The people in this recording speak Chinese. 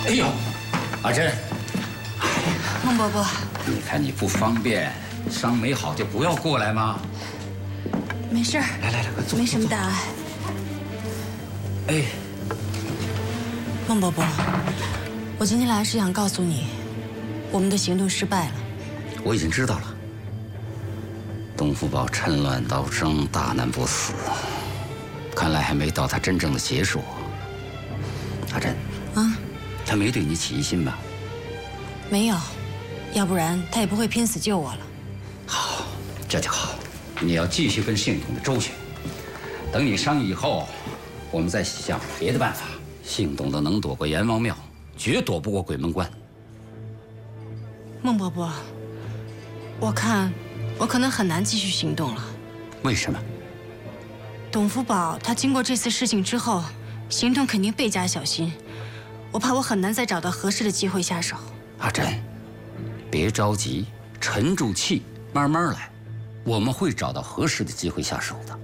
哎呦，阿珍， 孟伯伯， 你看你不方便，伤没好就不要过来吗？ 没事儿， 来，快坐。 没什么大碍。 哎， 孟伯伯，我今天来是想告诉你，我们的行动失败了。 我已经知道了。东福宝趁乱刀生，大难不死，看来还没到他真正的结束。阿珍，他没对你起疑心吧？ 没有，要不然他也不会拼死救我了。 好，这就好。你要继续跟姓董的周旋，等你伤愈以后，我们再想别的办法。姓董的能躲过阎王庙，绝躲不过鬼门关。 孟伯伯，我看我可能很难继续行动了。 为什么？ 董福宝他经过这次事情之后，行动肯定倍加小心，我怕我很难再找到合适的机会下手。 阿珍，别着急，沉住气，慢慢来，我们会找到合适的机会下手的。